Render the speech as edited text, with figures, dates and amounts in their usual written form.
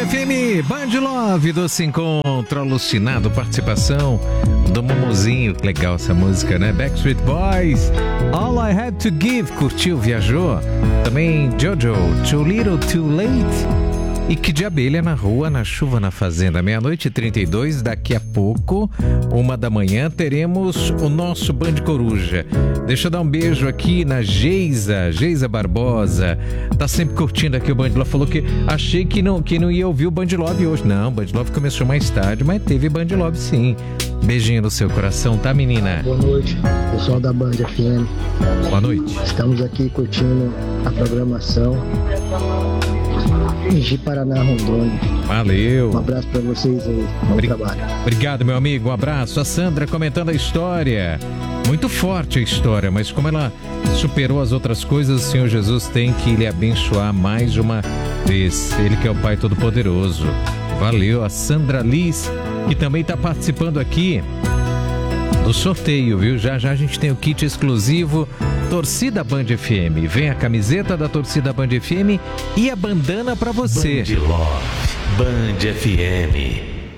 FM, Band Love, Doce Encontro, Alucinado, participação do Momozinho. Que legal essa música, né? Backstreet Boys, All I Had to Give, curtiu, viajou. Também Jojo, Too Little, Too Late. E Que de Abelha na Rua, na Chuva, na Fazenda. 00:32, daqui a pouco, 1h, teremos o nosso Band Coruja. Deixa eu dar um beijo aqui na Geisa Barbosa. Tá sempre curtindo aqui o Band Love. Falou que achei que não ia ouvir o Band Love hoje. Não, o Band Love começou mais tarde, mas teve Band Love sim. Beijinho no seu coração, tá, menina? Boa noite, pessoal da Band FM. Boa noite. Estamos aqui curtindo a programação em Ji-Paraná, Rondônia. Valeu. Um abraço pra vocês aí. Bom trabalho. Obrigado, meu amigo. Um abraço. A Sandra comentando a história. Muito forte a história, mas como ela superou as outras coisas, o Senhor Jesus tem que lhe abençoar mais uma vez. Ele que é o Pai Todo-Poderoso. Valeu. A Sandra Liz, que também está participando aqui do sorteio, viu? Já a gente tem o kit exclusivo Torcida Band FM. Vem a camiseta da Torcida Band FM e a bandana para você. Band Love, Band FM.